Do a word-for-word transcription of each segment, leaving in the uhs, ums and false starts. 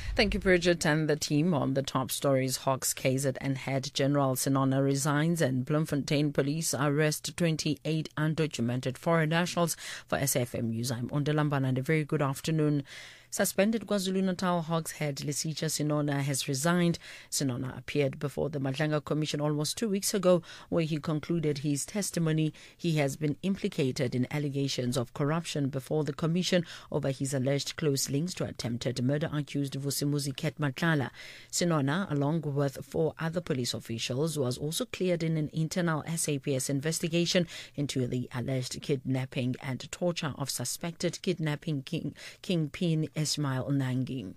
Thank you, Bridget, and the team. On the top stories, Hawks K Z N head General Sinona resigns and Bloemfontein police arrest twenty-eight undocumented foreign nationals. For S A F M News, I'm Ondelambana, and a very good afternoon. Suspended KwaZulu-Natal Hawks head Lisicha Sinona has resigned. Sinona appeared before the Madlanga Commission almost two weeks ago, where he concluded his testimony. He has been implicated in allegations of corruption before the Commission over his alleged close links to attempted murder accused Vusimuzi Ket Matlala. Sinona, along with four other police officials, was also cleared in an internal S A P S investigation into the alleged kidnapping and torture of suspected kidnapping king, kingpin Ismail Nangi.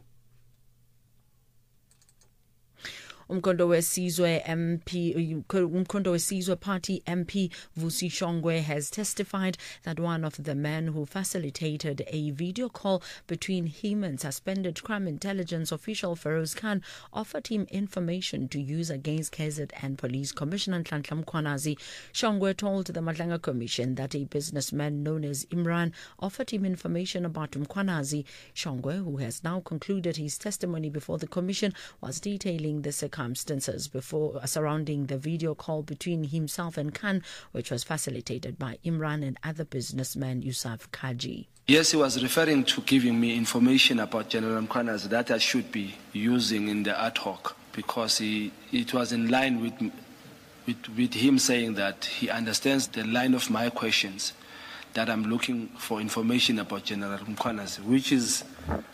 Umkhonto weSizwe M P, Umkhonto weSizwe Party M P Vusi Shongwe has testified that one of the men who facilitated a video call between him and suspended crime intelligence official Feroz Khan offered him information to use against K Z N Police Commissioner Nhlanhla Mkhwanazi. Shongwe told the Madlanga Commission that a businessman known as Imran offered him information about Mkhwanazi. Shongwe, who has now concluded his testimony before the Commission, was detailing the circumstances before uh, surrounding the video call between himself and Khan, which was facilitated by Imran and other businessman Yusuf Kaji. Yes, he was referring to giving me information about General Mkhwanazi that I should be using in the ad hoc, because he, it was in line with, with, with him saying that he understands the line of my questions, that I'm looking for information about General Mkhwanazi, which is,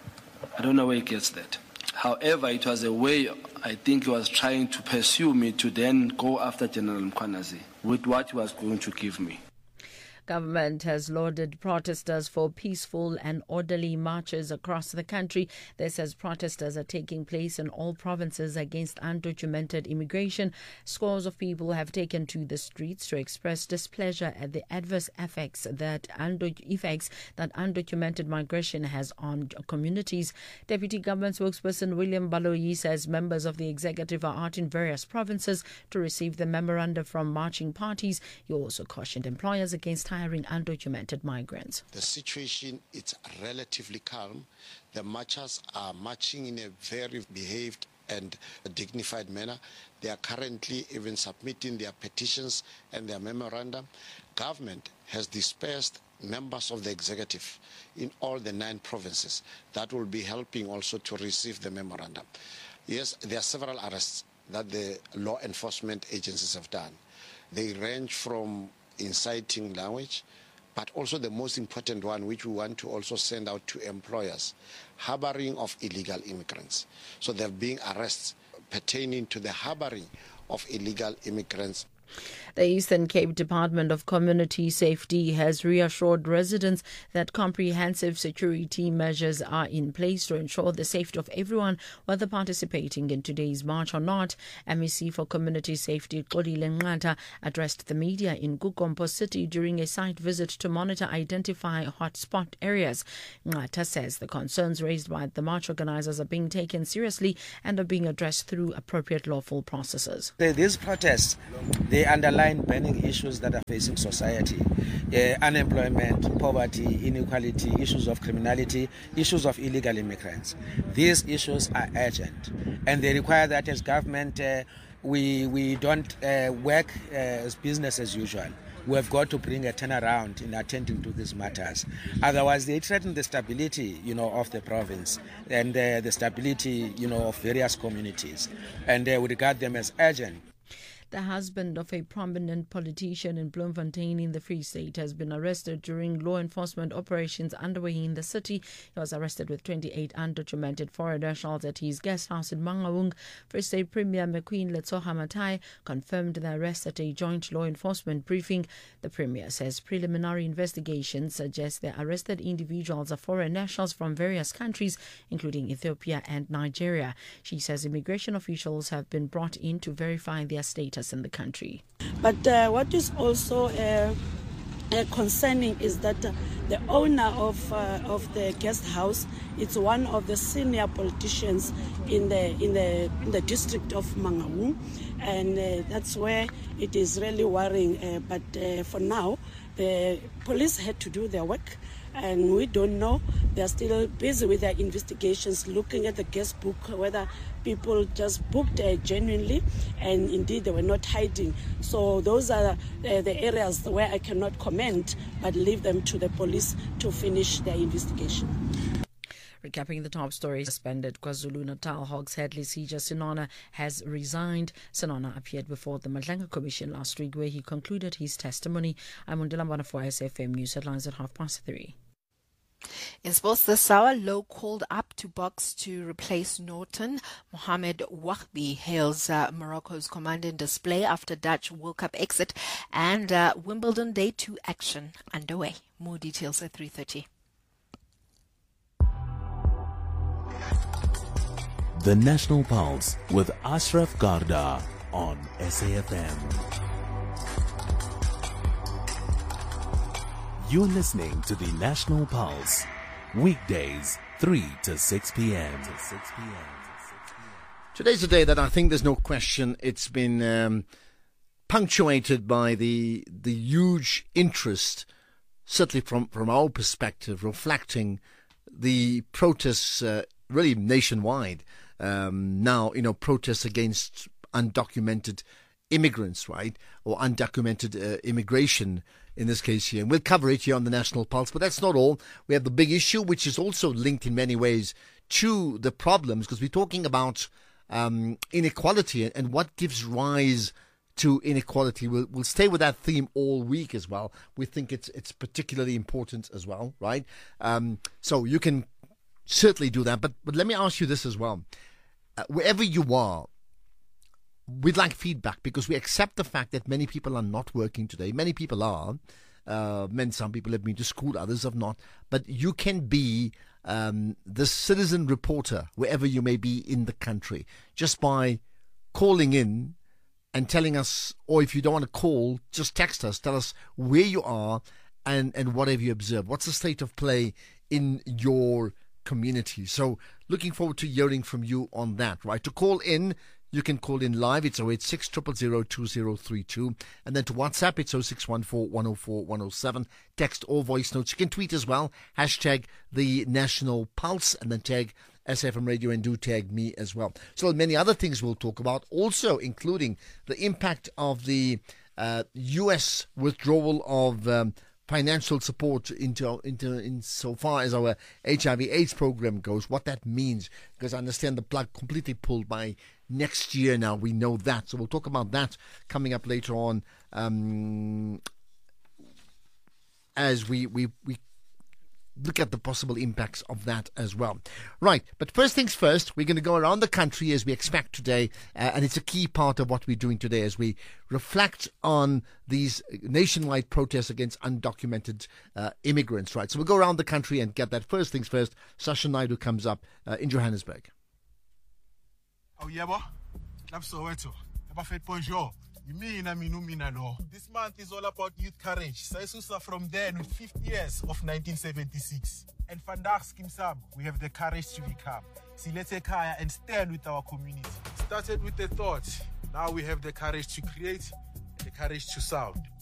I don't know where he gets that. However, it was a way, I think he was trying to pursue me to then go after General Mkhwanazi with what he was going to give me. Government has lauded protesters for peaceful and orderly marches across the country. This as protesters are taking place in all provinces against undocumented immigration. Scores of people have taken to the streets to express displeasure at the adverse effects that, undo- effects that undocumented migration has on communities. Deputy Government spokesperson William Baloyi says members of the executive are out in various provinces to receive the memoranda from marching parties. He also cautioned employers against hiring undocumented migrants. The situation is relatively calm. The marchers are marching in a very behaved and dignified manner. They are currently even submitting their petitions and their memorandum. Government has dispersed members of the executive in all the nine provinces. That will be helping also to receive the memorandum. Yes, there are several arrests that the law enforcement agencies have done. They range from inciting language, but also the most important one, which we want to also send out to employers, harboring of illegal immigrants. So there have been arrests pertaining to the harboring of illegal immigrants. The Eastern Cape Department of Community Safety has reassured residents that comprehensive security measures are in place to ensure the safety of everyone, whether participating in today's march or not. M E C for Community Safety Xolile Nqatha addressed the media in Gukompo City during a site visit to monitor identify hotspot areas. Nqatha says the concerns raised by the march organizers are being taken seriously and are being addressed through appropriate lawful processes. These protests, they underline burning issues that are facing society. Uh, unemployment, poverty, inequality, issues of criminality, issues of illegal immigrants. These issues are urgent, and they require that as government uh, we, we don't uh, work uh, as business as usual. We have got to bring a turnaround in attending to these matters. Otherwise, they threaten the stability, you know, of the province and uh, the stability, you know, of various communities, and uh, we regard them as urgent. The husband of a prominent politician in Bloemfontein in the Free State has been arrested during law enforcement operations underway in the city. He was arrested with twenty-eight undocumented foreign nationals at his guest house in Mangaung. Free State Premier McQueen Letsoha Matai confirmed the arrest at a joint law enforcement briefing. The Premier says preliminary investigations suggest the arrested individuals are foreign nationals from various countries, including Ethiopia and Nigeria. She says immigration officials have been brought in to verify their status in the country. But uh, what is also uh, uh, concerning is that uh, the owner of uh, of the guest house, it's one of the senior politicians in the in the in the district of Mangaung, and uh, that's where it is really worrying. Uh, but uh, for now, the police had to do their work. and we don't know. They're still busy with their investigations, looking at the guest book, whether people just booked uh, genuinely, and indeed they were not hiding. So those are uh, the areas where I cannot comment, but leave them to the police to finish their investigation. Recapping the top stories, suspended KwaZulu-Natal Hawks head Lesija Sinona has resigned. Sinona appeared before the Madlenga Commission last week, where he concluded his testimony. I'm Undilambana for S F M News headlines at half past three. In sports this hour, Low called up to box to replace Norton. Mohamed Wahbi hails uh, Morocco's commanding display after Dutch World Cup exit, and uh, Wimbledon Day two action underway. More details at three thirty. The National Pulse with Ashraf Garda on S A F M. You're listening to the National Pulse, weekdays three to six p.m. Today's a day that I think there's no question it's been um, punctuated by the the huge interest, certainly from, from our perspective, reflecting the protests uh, really nationwide. Um, now, you know, protests against undocumented immigrants, right? Or undocumented uh, immigration in this case here. And we'll cover it here on the National Pulse. But that's not all. We have the big issue, which is also linked in many ways to the problems, because we're talking about um, inequality and what gives rise to inequality. We'll, we'll stay with that theme all week as well. We think it's it's particularly important as well, right? Um, so you can certainly do that. But, but let me ask you this as well. Uh, wherever you are, we'd like feedback, because we accept the fact that many people are not working today. Many people are. Uh, many, some people have been to school, others have not. But you can be um, the citizen reporter wherever you may be in the country, just by calling in and telling us, or if you don't want to call, just text us. Tell us where you are and, and what have you observed. What's the state of play in your community? So looking forward to hearing from you on that, right? To call in, you can call in live. It's oh eight six, zero zero zero, two zero three two. And then to WhatsApp, it's oh six one four, one oh four, one oh seven. Text or voice notes. You can tweet as well. Hashtag the National Pulse, and then tag S F M Radio, and do tag me as well. So many other things we'll talk about, also including the impact of the uh, U S withdrawal of um, financial support into into in so far as our H I V AIDS program goes, what that means, because I understand the plug completely pulled by next year now. We know that. So we'll talk about that coming up later on um, as we, we, we look at the possible impacts of that as well. Right, but first things first, we're going to go around the country as we expect today, uh, and it's a key part of what we're doing today as we reflect on these nationwide protests against undocumented uh, immigrants, right? So we'll go around the country and get that. First things first, Sasha Naidu comes up uh, in Johannesburg. Oh, yeah, boy. That's so wet. Bonjour. This month is all about youth courage. Saisusa from there with fifty years of nineteen seventy-six. And Vandag Skimsam, we have the courage to become. Silete Kaya and stand with our community. Started with the thought. Now we have the courage to create and the courage to sound.